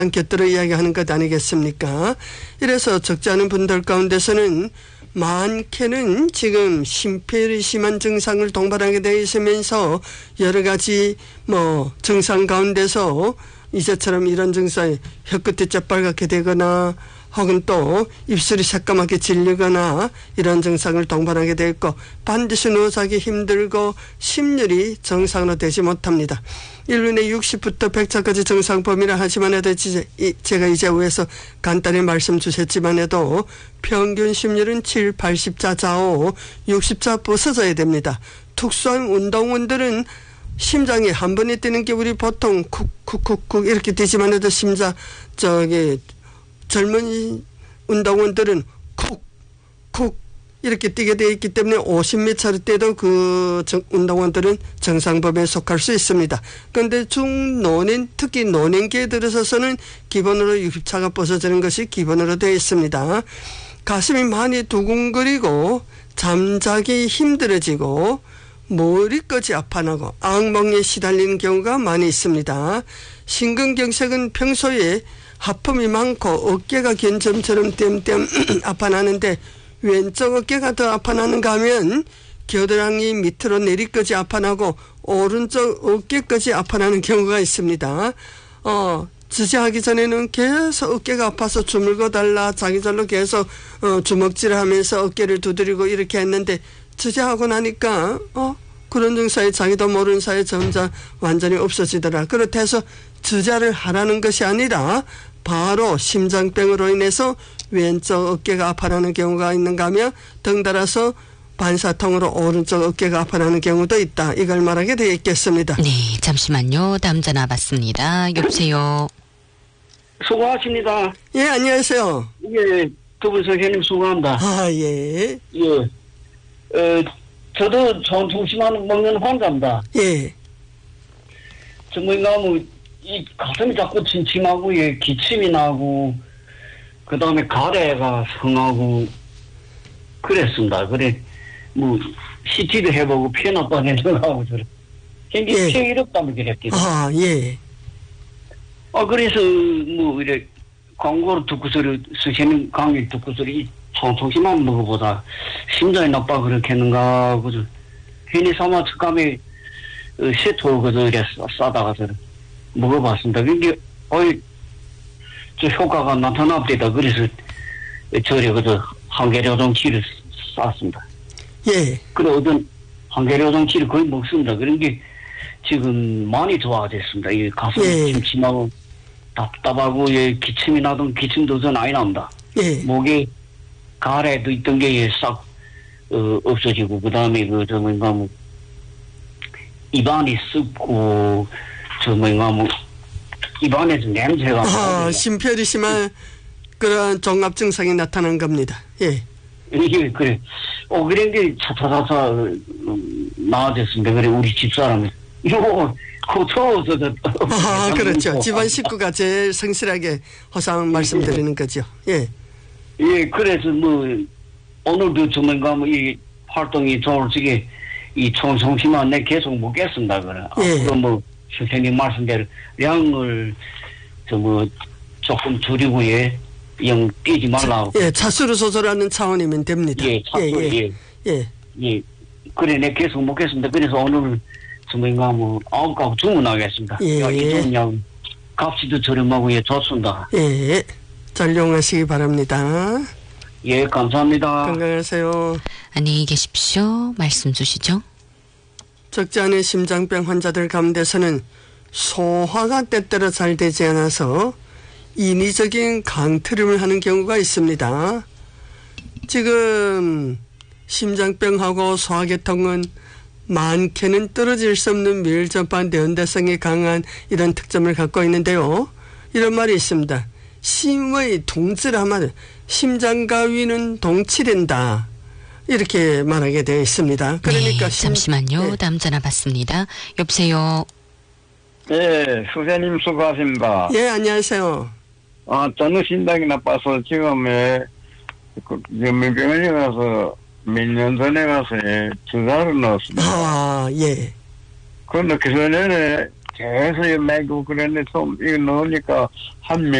곁들여 이야기하는 것 아니겠습니까? 이래서 적지 않은 분들 가운데서는 많게는 지금 심폐를 심한 증상을 동반하게 되어 있으면서 여러 가지 증상 가운데서 이제처럼 이런 증상이 혀끝이 새빨갛게 되거나 혹은 또 입술이 새까맣게 질리거나 이런 증상을 동반하게 되어 있고 반드시 누워서 하기 힘들고 심률이 정상으로 되지 못합니다. 1년에 60부터 100차까지 정상 범위라 하지만 해도 제가 이제 위에서 간단히 말씀 주셨지만 해도 평균 심률은 7, 80차 좌우 60차 벗어져야 됩니다. 특수한 운동원들은 심장이 한 번에 뛰는 게 우리 보통 쿡쿡쿡쿡 이렇게 뛰지만 해도 젊은 운동원들은 쿡쿡 이렇게 뛰게 되어 있기 때문에 50m를 뛰도 그 운동원들은 정상범위에 속할 수 있습니다. 그런데 중노년 특히 노년기에 들어서서는 기본으로 60차가 벗어지는 것이 기본으로 되어 있습니다. 가슴이 많이 두근거리고 잠자기 힘들어지고 머리끝이 아파나고 악몽에 시달리는 경우가 많이 있습니다. 심근경색은 평소에 하품이 많고 어깨가 견점처럼 땜땜 아파나는데 왼쪽 어깨가 더 아파나는가 하면 겨드랑이 밑으로 내리까지 아파나고 오른쪽 어깨까지 아파나는 경우가 있습니다. 주저하기 전에는 계속 어깨가 아파서 주물고 달라 자기절로 계속 주먹질하면서 어깨를 두드리고 이렇게 했는데 주저하고 나니까 그런 증상이 자기도 모르는 사이에 점점 완전히 없어지더라. 그렇다 해서 주저를 하라는 것이 아니라 바로 심장병으로 인해서 왼쪽 어깨가 아파나는 경우가 있는가 하면 덩달아서 반사통으로 오른쪽 어깨가 아파나는 경우도 있다. 이걸 말하게 되어 있겠습니다. 네, 잠시만요. 다음 전화 받습니다. 여보세요. 수고하십니다. 예, 안녕하세요. 예, 두 분 선생님 수고합니다. 예. 예. 저도 전통심환 먹는 환자입니다. 예. 정말 이 가슴이 자꾸 침침하고, 예, 기침이 나고, 그 다음에 가래가 성하고, 그랬습니다. 그래, CT도 해보고, 피해나빠는 생각하고, 굉장히 폐 이렇다면 그랬기도. 예. 그래서, 이래, 광고를 듣고서리, 선생님 강의 듣고서리, 이 전통심환 먹어보다 심장이 나빠 그렇겠는가 하고, 괜히 삼아 특감에, 세토 그저 싸다가 먹어봤습니다. 그게, 저 효과가 나타납니다. 그래서, 저리 그저 한계료정치를 쌌습니다. 예. 그래, 어떤 한계료정치를 거의 먹습니다. 그런 게 지금 많이 좋아졌습니다. 이 가슴이 침침하고 답답하고, 예, 기침이 나던 기침도 전 아예 납니다. 예. 목에 가래도 있던 게 싹, 없어지고, 그 다음에 입안이 습고, 입안에서 냄새가. 심혈이 심한 그런 종합 증상이 나타난 겁니다. 예. 이게, 그래. 그런 게 차차차차 나아졌습니다. 그래, 우리 집사람이. 고쳐서. 그렇죠. 집안 식구가 제일 성실하게 허상 말씀드리는 거죠. 예. 예, 그래서 오늘도 이 활동이 솔직히 이 총심만 내 계속 먹겠습니다. 그래. 앞으로 선생님 말씀대로 양을 조금 줄이고 영 뛰지 말라고. 예, 차수를 조절하는 차원이면 됩니다. 예, 차수. 예. 그래, 내 계속 먹겠습니다. 그래서 오늘 9가구 주문하겠습니다. 예. 이 값이도 저렴하고 좋습니다. 예. 잘 이용하시기 바랍니다. 예, 감사합니다. 건강하세요. 안녕히 계십시오. 말씀 주시죠. 적지 않은 심장병 환자들 가운데서는 소화가 때때로 잘 되지 않아서 인위적인 강트림을 하는 경우가 있습니다. 지금 심장병하고 소화계통은 많게는 떨어질 수 없는 밀접한 연대성이 강한 이런 특점을 갖고 있는데요. 이런 말이 있습니다. 심의 동질하면 심장과 위는 동치된다. 이렇게 말하게 되어 있습니다. 그러니까 잠시만요. 다음 전화 받습니다. 여보세요. 예, 선생님 수고하십니다. 예, 안녕하세요. 저는 심장이 나빠서 지금에 병원에 가서 몇 년 전에 가서 주사를 넣었습니다. 예. 그런데 그 전에 계속 매고 그랬는데 좀 이거 넣으니까 한